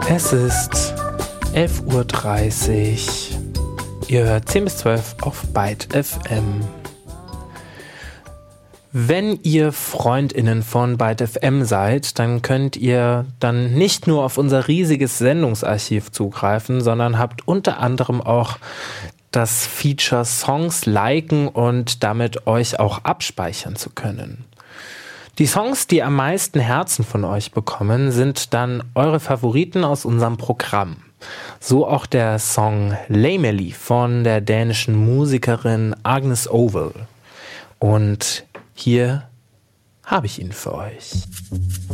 Es ist 11:30 Uhr. Ihr hört 10 bis 12 auf Byte FM. Wenn ihr FreundInnen von Byte FM seid, dann könnt ihr dann nicht nur auf unser riesiges Sendungsarchiv zugreifen, sondern habt unter anderem auch das Feature Songs liken und damit euch auch abspeichern zu können. Die Songs, die am meisten Herzen von euch bekommen, sind dann eure Favoriten aus unserem Programm. So auch der Song Lamely von der dänischen Musikerin Agnes Ovel. Und hier habe ich ihn für euch.